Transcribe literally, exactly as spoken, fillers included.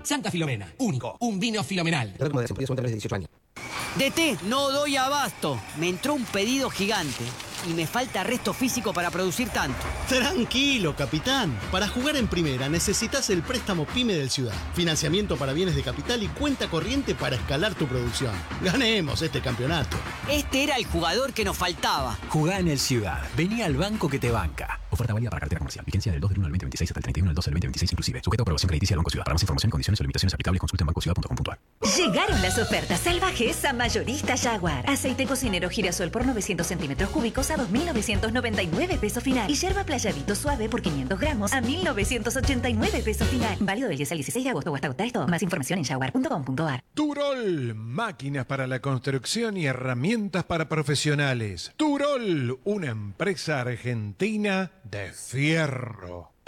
Santa Filomena, único, un vino filomenal. D T, no doy abasto. Me entró un pedido gigante y me falta resto físico para producir tanto. Tranquilo, capitán. Para jugar en primera necesitas el préstamo PYME del Ciudad. Financiamiento para bienes de capital y cuenta corriente para escalar tu producción. Ganemos este campeonato. Este era el jugador que nos faltaba. Jugá en el Ciudad. Vení al banco que te banca. Oferta válida para cartera comercial. Vigencia del dos del uno al veinte veintiséis hasta el treinta y uno del doce del veinte veintiséis inclusive. Sujeto a aprobación crediticia del Banco Ciudad. Para más información, condiciones o limitaciones aplicables, consulta en banco ciudad punto com punto a r. Llegaron las ofertas salvajes a Mayorista Jaguar. Aceite cocinero girasol por novecientos centímetros cúbicos a dos mil novecientos noventa y nueve pesos final. Y yerba playadito suave por quinientos gramos a mil novecientos ochenta y nueve pesos final. Válido del diez al dieciséis de agosto o hasta agotar esto. Más información en jaguar punto com punto a r. Turol, máquinas para la construcción y herramientas para profesionales. Turol, una empresa argentina de fierro.